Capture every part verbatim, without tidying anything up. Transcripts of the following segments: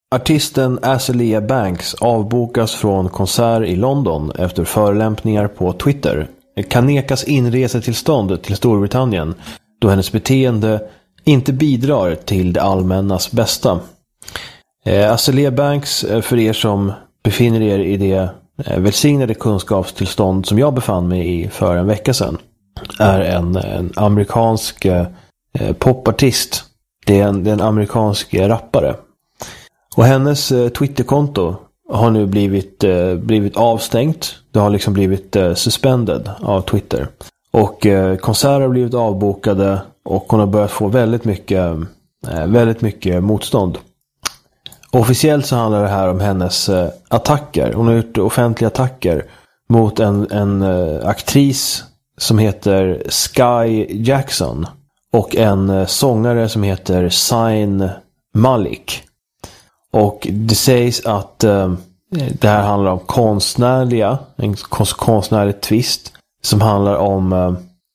Artisten Azealia Banks avbokas från konsert i London efter förolämpningar på Twitter. Kan nekas inresetillstånd till Storbritannien då hennes beteende inte bidrar till det allmännas bästa. Eh, Azealia Banks, för er som befinner er i det eh, välsignade kunskapstillstånd som jag befann mig i för en vecka sedan, är en, en amerikansk eh, popartist. Det är en, det är en amerikansk rappare. Och hennes eh, Twitterkonto har nu blivit, eh, blivit avstängt. Det har liksom blivit eh, suspended av Twitter. Och eh, konserter har blivit avbokade och hon har börjat få väldigt mycket, eh, väldigt mycket motstånd. Officiellt så handlar det här om hennes eh, attacker. Hon har gjort offentliga attacker mot en, en eh, aktris som heter Sky Jackson och en eh, sångare som heter Zayn Malik. Och det sägs att eh, det här handlar om konstnärliga, en konstnärlig twist som handlar om eh,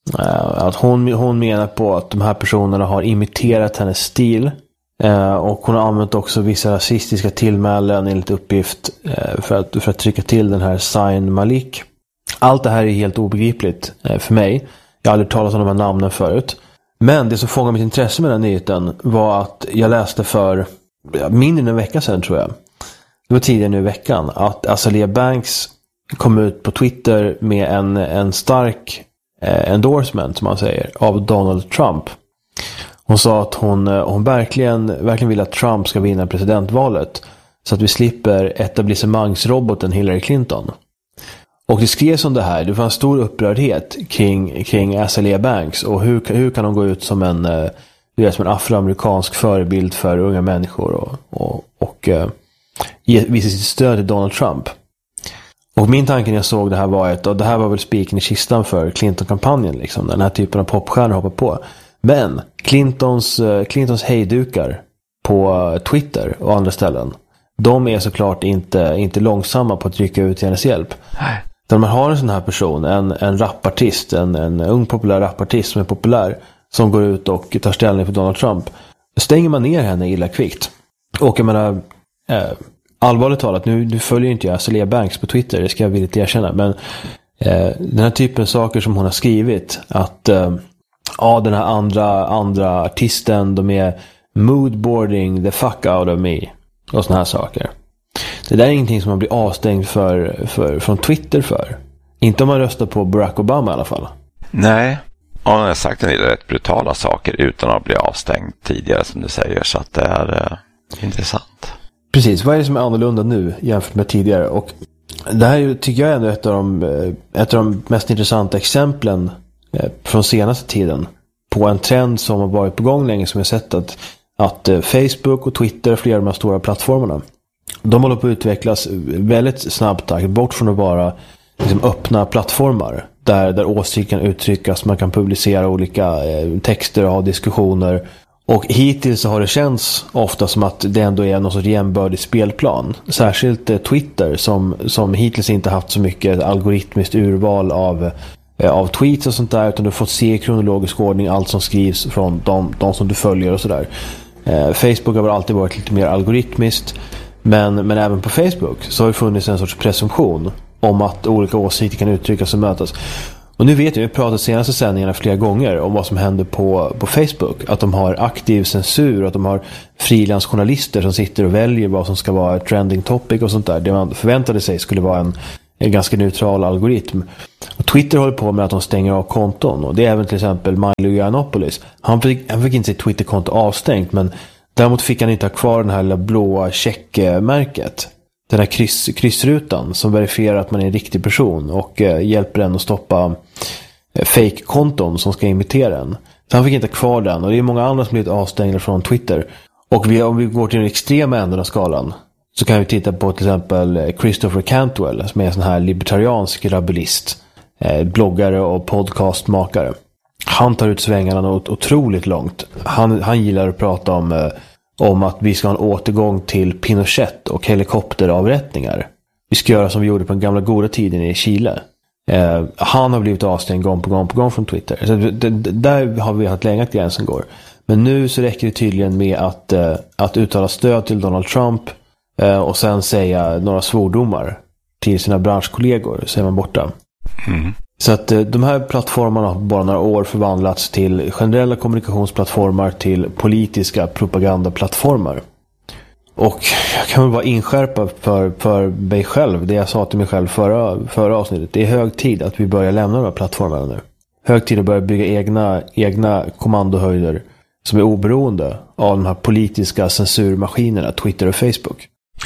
att hon, hon menar på att de här personerna har imiterat hennes stil eh, och hon har använt också vissa rasistiska tillmälen enligt uppgift eh, för, att, för att trycka till den här Zayn Malik. Allt det här är helt obegripligt eh, för mig. Jag har aldrig talat om de här namnen förut. Men det som fångade mitt intresse med den nyheten var att jag läste för mindre än en vecka sedan, tror jag. Det var tidigare nu i veckan att Azealia Banks kom ut på Twitter med en, en stark eh, endorsement, som man säger, av Donald Trump. Hon sa att hon, hon verkligen, verkligen vill att Trump ska vinna presidentvalet så att vi slipper etablissemangsroboten Hillary Clinton. Och det skrevs om det här. Det var en stor upprördhet kring, kring Azealia Banks och hur, hur kan hon gå ut som en, det är som en afroamerikansk förebild för unga människor och, och, och uh, visa sitt stöd till Donald Trump. Och min tanke när jag såg det här var att och det här var väl spiken i kistan för Clinton-kampanjen, liksom, den här typen av popstjärnor hoppar på. Men Clintons, uh, Clintons hejdukar på Twitter och andra ställen, de är såklart inte, inte långsamma på att rycka ut till hennes hjälp. Nej. När man har en sån här person, en, en rapartist, en, en ung populär rapartist som är populär, som går ut och tar ställning för Donald Trump, stänger man ner henne illa kvickt. Och jag menar, eh, allvarligt talat, nu, nu följer inte jag Azealia Banks på Twitter, det ska jag villigt erkänna, men eh, den här typen av saker som hon har skrivit, att eh, ja, den här andra, andra artisten, de är moodboarding the fuck out of me och såna här saker. Det där är ingenting som man blir avstängd för, för, från Twitter för. Inte om man röstar på Barack Obama i alla fall. Nej, och han har sagt en del rätt brutala saker utan att bli avstängd tidigare, som du säger, så att det är eh, intressant. Precis, vad är det som är annorlunda nu jämfört med tidigare? Och det här tycker jag är ändå ett av de, ett av de mest intressanta exemplen eh, från senaste tiden på en trend som har varit på gång länge, som jag sett att, att eh, Facebook och Twitter och flera av de här stora plattformarna, de håller på att utvecklas väldigt snabbt bort från att vara liksom öppna plattformar där, där åsikter kan uttryckas, man kan publicera olika eh, texter och ha diskussioner. Och hittills så har det känts ofta som att det ändå är någon sorts jämbördig spelplan. Särskilt eh, Twitter som, som hittills inte haft så mycket algoritmiskt urval av, eh, av tweets och sånt där, utan du har fått se i kronologisk ordning allt som skrivs från de, de som du följer och sådär. Eh, Facebook har alltid varit lite mer algoritmiskt. Men, men även på Facebook så har det funnits en sorts presumtion om att olika åsikter kan uttryckas och mötas. Och nu vet jag, vi har pratat senaste sändningarna flera gånger om vad som händer på, på Facebook. Att de har aktiv censur, att de har frilansjournalister som sitter och väljer vad som ska vara trending topic och sånt där. Det man förväntade sig skulle vara en, en ganska neutral algoritm. Och Twitter håller på med att de stänger av konton. Och det är även till exempel Milo Yiannopoulos. Han fick, han fick inte sitt Twitterkonto avstängt, men däremot fick han inte ha kvar den här lilla blåa checkmärket. Den här kryss, kryssrutan som verifierar att man är en riktig person och eh, hjälper en att stoppa eh, fake-konton som ska imitera en. Så han fick inte ha kvar den, och det är många andra som blivit avstängda från Twitter. Och vi, om vi går till den extrema änden av skalan så kan vi titta på till exempel Christopher Cantwell, som är en sån här libertariansk rabulist, eh, bloggare och podcastmakare. Han tar ut svängarna något otroligt långt. Han, han gillar att prata om, eh, om att vi ska ha en återgång till Pinochet och helikopteravrättningar. Vi ska göra som vi gjorde på den gamla goda tiden i Chile. Eh, han har blivit avstängd gång på gång på gång från Twitter. Så det, det, där har vi haft länge att gränsen går. Men nu så räcker det tydligen med att, eh, att uttala stöd till Donald Trump eh, och sen säga några svordomar till sina branschkollegor, så är man borta. Mm. Så att eh, de här plattformarna har bara några år förvandlats till generella kommunikationsplattformar, till politiska propagandaplattformar. Och jag kan väl bara inskärpa för, för mig själv, det jag sa till mig själv förra, förra avsnittet. Det är hög tid att vi börjar lämna de här plattformarna nu. Hög tid att börja bygga egna, egna kommandohöjder som är oberoende av de här politiska censurmaskinerna, Twitter och Facebook.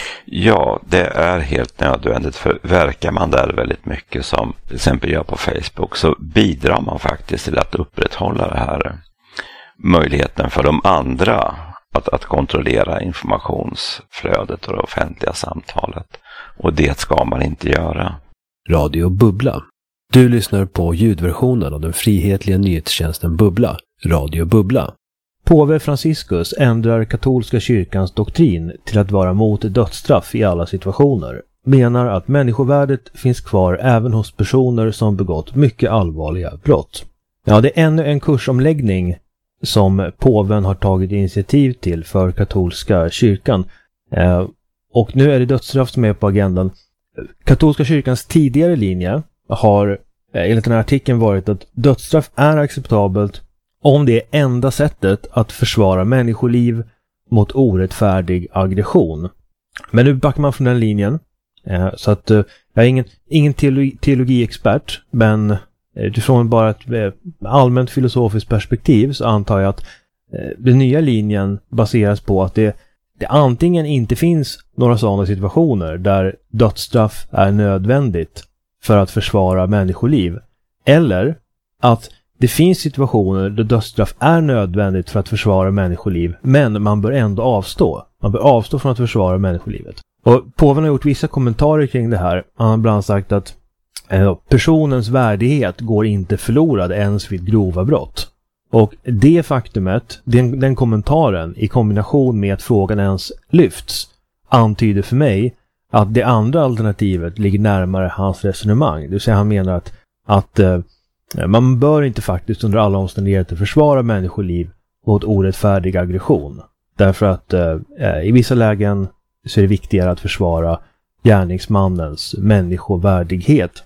Ja, det är helt nödvändigt, för verkar man där väldigt mycket som till exempel gör på Facebook, så bidrar man faktiskt till att upprätthålla det här möjligheten för de andra att, att kontrollera informationsflödet och det offentliga samtalet. Och det ska man inte göra. Radio Bubbla. Du lyssnar på ljudversionen av den frihetliga nyhetstjänsten Bubbla, Radio Bubbla. Påve Franciscus ändrar katolska kyrkans doktrin till att vara mot dödsstraff i alla situationer. Menar att människovärdet finns kvar även hos personer som begått mycket allvarliga brott. Ja, det är ännu en kursomläggning som påven har tagit initiativ till för katolska kyrkan. Eh, och nu är det dödsstraff som är på agendan. Katolska kyrkans tidigare linje har eh, enligt den här artikeln varit att dödsstraff är acceptabelt om det är enda sättet att försvara människoliv mot orättfärdig aggression. Men nu backar man från den linjen. Eh, så att eh, jag är ingen, ingen teologi, teologiexpert, men eh, utifrån bara ett eh, allmänt filosofiskt perspektiv så antar jag att eh, den nya linjen baseras på att det, det antingen inte finns några sådana situationer där dödsstraff är nödvändigt för att försvara människoliv, eller att det finns situationer där dödsstraff är nödvändigt för att försvara människoliv, men man bör ändå avstå. Man bör avstå från att försvara människolivet. Och påven har gjort vissa kommentarer kring det här. Han har bland annat sagt att eh, personens värdighet går inte förlorad ens vid grova brott. Och det faktumet, den, den kommentaren i kombination med att frågan ens lyfts, antyder för mig att det andra alternativet ligger närmare hans resonemang. Det vill säga han menar att, att eh, man bör inte faktiskt under alla omständigheter försvara människoliv mot orättfärdig aggression. Därför att eh, i vissa lägen så är det viktigare att försvara gärningsmannens människovärdighet.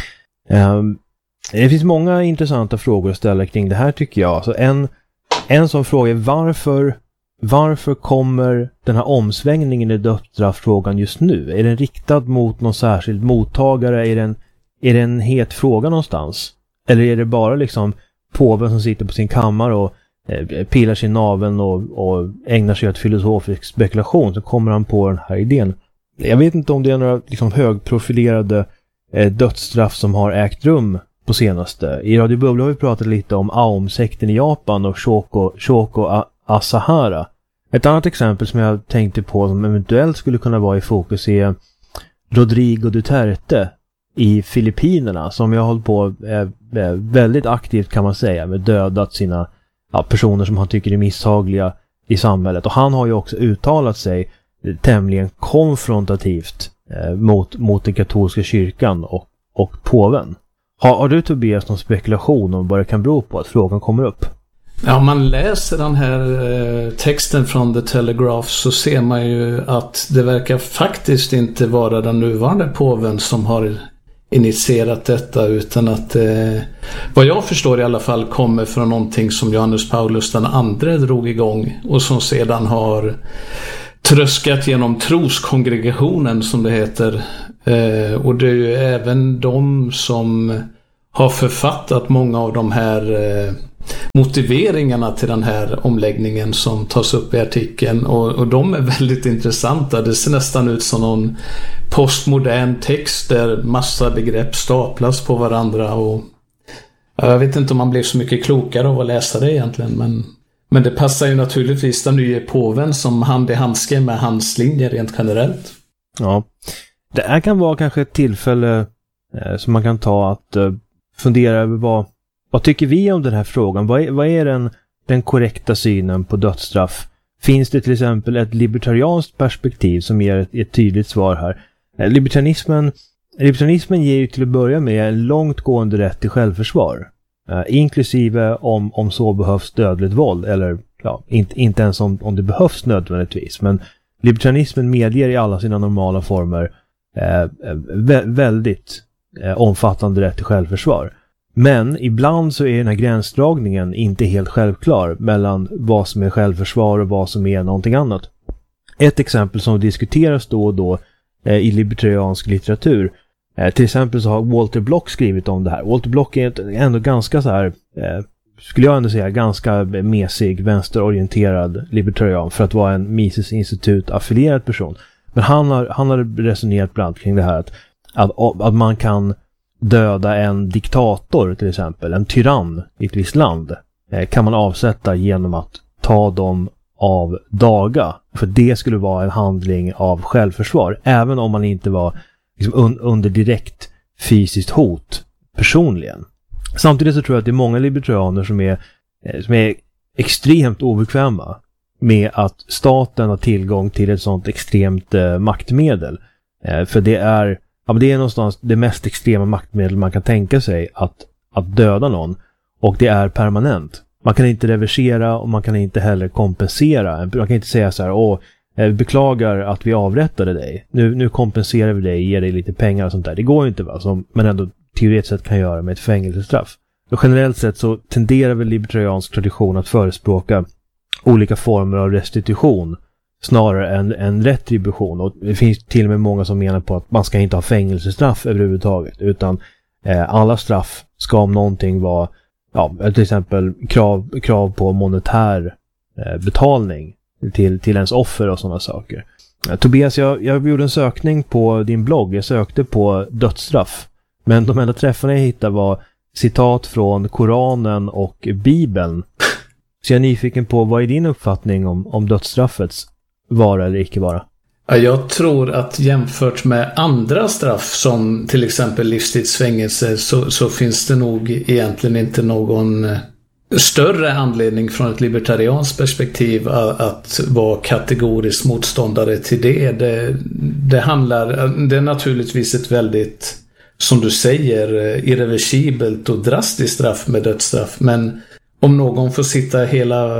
Eh, det finns många intressanta frågor att ställa kring det här, tycker jag. Så en, en sån fråga är varför, varför kommer den här omsvängningen i dödsstraffrågan just nu? Är den riktad mot någon särskild mottagare? Är den, är det en het fråga någonstans? Eller är det bara liksom påven som sitter på sin kammare och eh, pilar sin naveln och, och ägnar sig åt filosofisk spekulation, så kommer han på den här idén. Jag vet inte om det är några liksom högprofilerade eh, dödsstraff som har ägt rum på senaste. I Radio Bubbla har vi pratat lite om Aum-sekten i Japan och Shoko, Shoko Asahara. Ett annat exempel som jag tänkte på som eventuellt skulle kunna vara i fokus är Rodrigo Duterte i Filippinerna, som jag har hållit på eh, väldigt aktivt, kan man säga, med dödat sina ja, personer som han tycker är misshagliga i samhället. Och han har ju också uttalat sig tämligen konfrontativt eh, mot, mot den katolska kyrkan och, och påven. Har, har du, Tobias, någon spekulation om vad det kan bero på att frågan kommer upp? Ja, om man läser den här eh, texten från The Telegraph så ser man ju att det verkar faktiskt inte vara den nuvarande påven som har initierat detta, utan att eh, vad jag förstår i alla fall kommer från någonting som Johannes Paulus den andre drog igång och som sedan har tröskat genom troskongregationen, som det heter. Eh, och det är ju även de som har författat många av de här eh, motiveringarna till den här omläggningen som tas upp i artikeln, och, och de är väldigt intressanta. Det ser nästan ut som någon postmodern text där massa begrepp staplas på varandra, och jag vet inte om man blir så mycket klokare av att läsa det egentligen, men, men det passar ju naturligtvis den nya påven som hand i handske med hans linje rent generellt. Ja, det här kan vara kanske ett tillfälle eh, som man kan ta att eh, fundera över vad Vad tycker vi om den här frågan? Vad är, vad är den, den korrekta synen på dödsstraff? Finns det till exempel ett libertarianskt perspektiv som ger ett, ett tydligt svar här? Libertarianismen, libertarianismen ger ju till att börja med en långtgående rätt till självförsvar. Eh, inklusive om, om så behövs dödligt våld. Eller ja, inte, inte ens om, om det behövs nödvändigtvis. Men libertarianismen medger i alla sina normala former eh, vä- väldigt eh, omfattande rätt till självförsvar. Men ibland så är den här gränsdragningen inte helt självklar mellan vad som är självförsvar och vad som är någonting annat. Ett exempel som diskuteras då och då eh, i libertariansk litteratur, eh, till exempel så har Walter Block skrivit om det här. Walter Block är ändå ganska så här, eh, skulle jag ändå säga, ganska mesig, vänsterorienterad libertarian för att vara en Mises institut affilierad person. Men han har, han har resonerat bland annat kring det här att, att, att man kan döda en diktator till exempel, en tyrann i ett visst land, eh, kan man avsätta genom att ta dem av daga. För det skulle vara en handling av självförsvar, även om man inte var liksom, un- under direkt fysiskt hot personligen. Samtidigt så tror jag att det är många libertarianer som är, eh, som är extremt obekväma med att staten har tillgång till ett sånt extremt eh, maktmedel. Eh, för det är Ja, men det är någonstans det mest extrema maktmedel man kan tänka sig att, att döda någon. Och det är permanent. Man kan inte reversera och man kan inte heller kompensera. Man kan inte säga så här, åh, vi beklagar att vi avrättade dig. Nu, nu kompenserar vi dig, ger dig lite pengar och sånt där. Det går ju inte, va? Som man ändå teoretiskt sett kan göra med ett fängelsestraff. Och generellt sett så tenderar väl libertariansk tradition att förespråka olika former av restitution snarare än, än retribution. Och det finns till och med många som menar på att man ska inte ha fängelsestraff överhuvudtaget, utan eh, alla straff ska om någonting vara, ja, till exempel krav, krav på monetär eh, betalning till, till ens offer och sådana saker. Eh, Tobias, jag, jag gjorde en sökning på din blogg. Jag sökte på dödsstraff, men de enda träffarna jag hittade var citat från Koranen och Bibeln. Så jag är nyfiken på, vad är din uppfattning om, om dödsstraffets vara eller icke vara? Ja, jag tror att jämfört med andra straff som till exempel livstidsfängelse så, så finns det nog egentligen inte någon större anledning från ett libertarianskt perspektiv att, att vara kategorisk motståndare till det. Det, det handlar, det är naturligtvis ett väldigt, som du säger, irreversibelt och drastiskt straff med dödsstraff, men om någon får sitta hela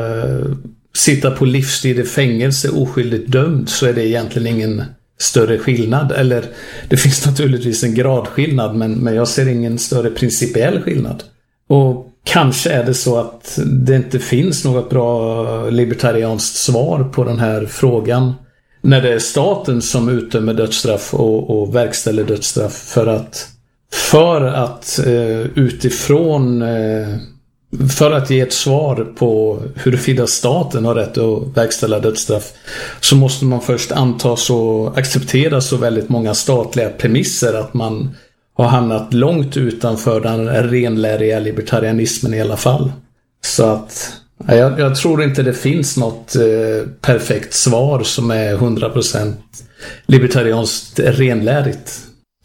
sitta på livstid i fängelse oskyldigt dömd, så är det egentligen ingen större skillnad. Eller det finns naturligtvis en gradskillnad, men, men jag ser ingen större principiell skillnad. Och kanske är det så att det inte finns något bra libertarianskt svar på den här frågan när det är staten som utdömer dödsstraff och, och verkställer dödsstraff, för att för att eh, utifrån eh, för att ge ett svar på huruvida staten har rätt att verkställa dödsstraff, så måste man först anta så acceptera så väldigt många statliga premisser att man har hamnat långt utanför den renläriga libertarianismen i alla fall. Så att jag, jag tror inte det finns något eh, perfekt svar som är hundra procent libertarianskt renlärigt.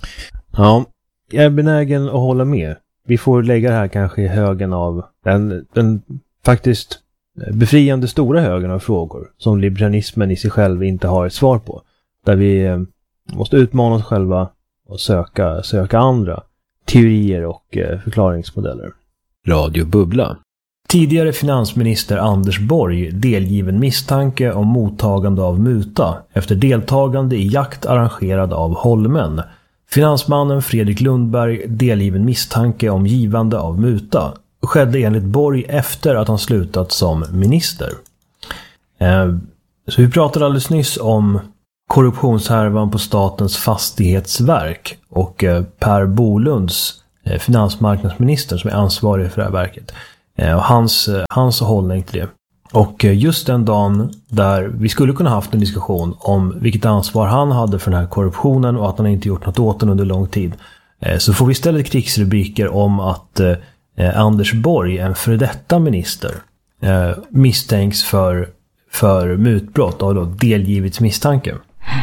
Ja, jag är benägen att hålla med. Vi får lägga det här kanske i högen av den, den faktiskt befriande stora högen av frågor som libertarianismen i sig själv inte har ett svar på. Där vi måste utmana oss själva och söka, söka andra teorier och förklaringsmodeller. Radio Bubbla. Tidigare finansminister Anders Borg delgiven misstanke om mottagande av muta efter deltagande i jakt arrangerad av Holmen. Finansmannen Fredrik Lundberg delgiven misstanke om givande av muta skedde enligt Borg efter att han slutat som minister. Eh, så vi pratade alldeles nyss om korruptionshärvan på Statens fastighetsverk och eh, Per Bolunds eh, finansmarknadsminister som är ansvarig för det här verket. Eh, och hans, eh, hans hållning till det. Och eh, just den dagen där vi skulle kunna haft en diskussion om vilket ansvar han hade för den här korruptionen och att han inte gjort något åt den under lång tid, eh, så får vi istället krigsrubriker om att eh, Anders Borg, en före detta minister, eh, misstänks för, för mutbrott och då delgivits misstanke.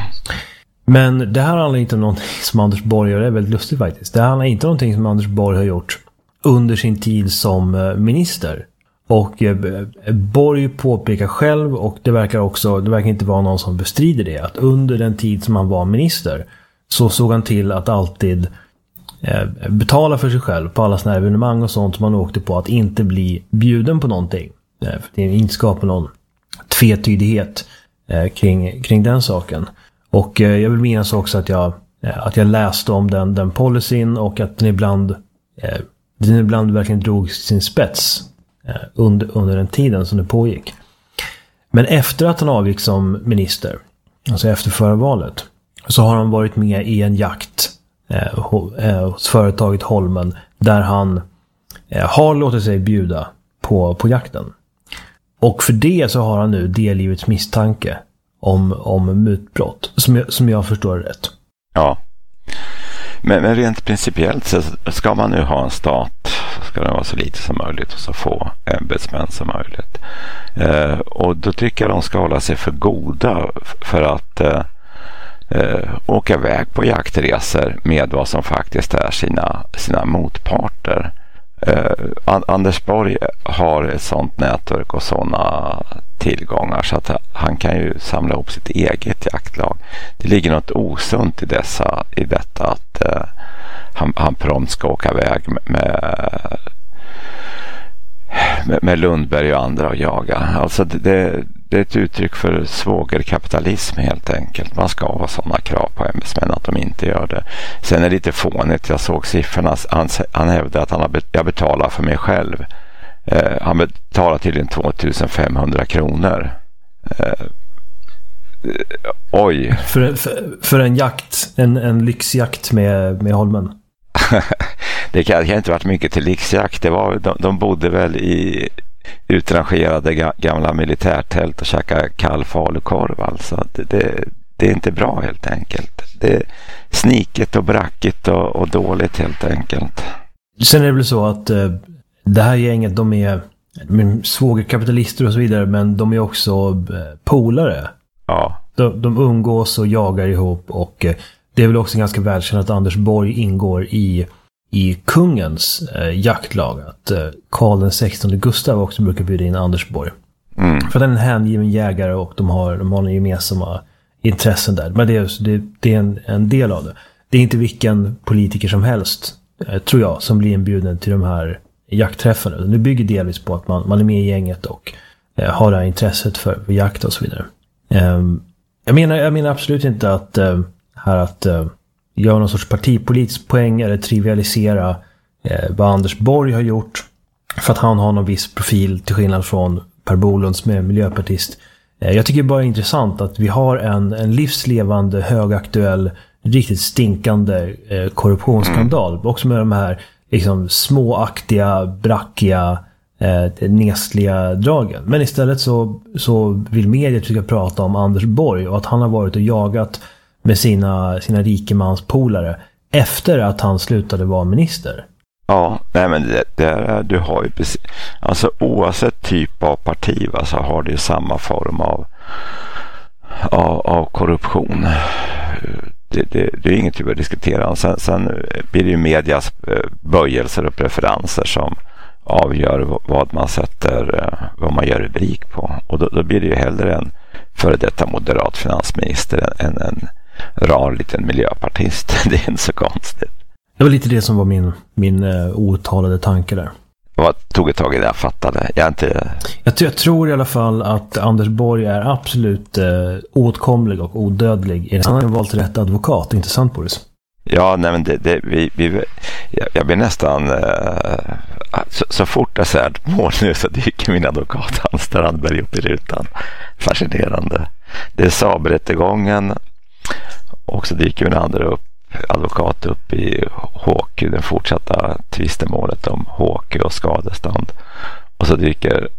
Men det här handlar inte om någonting som Anders Borg gör. Det är väldigt lustigt faktiskt. Det handlar inte om någonting som Anders Borg har gjort under sin tid som minister. Och eh, Borg påpekar själv, och det verkar också, det verkar inte vara någon som bestrider det, att under den tid som han var minister så såg han till att alltid eh, betala för sig själv på alla såna här evenemang och sånt som han åkte på, att inte bli bjuden på någonting. Eh, för det inte skapar någon tvetydighet eh, kring, kring den saken. Och eh, jag vill minnas också att jag, eh, att jag läste om den, den policyn och att den ibland, eh, den ibland verkligen drog sin spets eh, under, under den tiden som det pågick. Men efter att han avgick som minister, alltså efter förra valet, så har han varit med i en jakt eh, hos företaget Holmen där han eh, har låtit sig bjuda på, på jakten. Och för det så har han nu delgivits misstanke om, om mutbrott, som jag, som jag förstår rätt. Ja, men, men rent principiellt så ska man nu ha en stat, så ska det vara så lite som möjligt och så få ämbetsmän som möjligt. Eh, och då tycker jag de ska hålla sig för goda för att eh, eh, åka iväg på jaktresor med vad som faktiskt är sina, sina motparter. Uh, Anders Borg har ett sånt nätverk och sådana tillgångar så att han kan ju samla upp sitt eget jaktlag. Det ligger något osunt i, dessa, i detta att uh, han, han prompt ska åka iväg med, med, med Lundberg och andra och jaga. Alltså det, det, det är ett uttryck för svågerkapitalism helt enkelt. Man ska ha sådana krav på ämbetsmän att de inte gör det. Sen är det lite fånigt. Jag såg siffrorna. Han, han hävdade att han har bet, jag betalar för mig själv. Eh, han betalar tydligen tvåtusenfemhundra kronor. Eh, oj. För, för, för en jakt, en, en lyxjakt med, med Holmen. Det kan, det kan inte varit mycket till lyxjakt. Det var, de, de bodde väl i utrangerade ga, gamla militärtält och käka kall falukorv. Alltså. Det, det, det är inte bra helt enkelt. Det är sniket och brackigt och, och dåligt helt enkelt. Sen är det väl så att eh, det här gänget, de är, de är svågerkapitalister och så vidare, men de är också eh, polare. Ja. De, de umgås och jagar ihop och eh, det är väl också ganska välkänt att Anders Borg ingår i i kungens eh, jaktlag, att eh, Karl den sextonde Gustav också brukar bjuda in Anders Borg. Mm. För att han är en hängiven jägare och de har, de har gemensamma intressen där. Men det är, det, det är en, en del av det. Det är inte vilken politiker som helst, eh, tror jag, som blir inbjuden till de här jaktträffarna. Det bygger delvis på att man, man är med i gänget och eh, har det här intresset för, för jakt och så vidare. Eh, jag, menar, jag menar absolut inte att eh, här att eh, göra någon sorts partipolitisk poäng eller trivialisera eh, vad Anders Borg har gjort för att han har någon viss profil till skillnad från Per Bolund som är miljöpartist. Eh, jag tycker bara det är intressant att vi har en, en livslevande, högaktuell, riktigt stinkande eh, korruptionsskandal. Mm. Också med de här liksom, småaktiga, brackiga, eh, nesliga dragen. Men istället så, så vill media tycka prata om Anders Borg och att han har varit och jagat med sina, sina rikemanspolare efter att han slutade vara minister. Ja, nej men det, det, du har ju precis, alltså oavsett typ av parti va, så har det ju samma form av, av, av korruption. Det, det, det är inget vi bör diskutera. Sen, sen blir det ju medias böjelser och preferenser som avgör vad man sätter, vad man gör rubrik på. Och då, då blir det ju hellre en före detta moderat finansminister än en rar liten miljöpartist. Det är inte så konstigt. Det var lite det som var min, min uh, outtalade tanke där. Vad tog ett tag i det jag fattade? Jag, inte... jag, jag tror i alla fall att Anders Borg är absolut uh, åtkomlig och odödlig. Han har valt rätt advokat, inte sant Boris? Ja, nej men det, det, vi, vi, jag, jag blir nästan uh, så, så fort jag säger ett mål nu så dyker min advokat Hans Strandberg upp i rutan. Fascinerande. Det är Saab-rättegången och så dyker min andra upp, advokat upp i H Q, den fortsatta tvistemålet om H Q och skadestånd. Och så dyker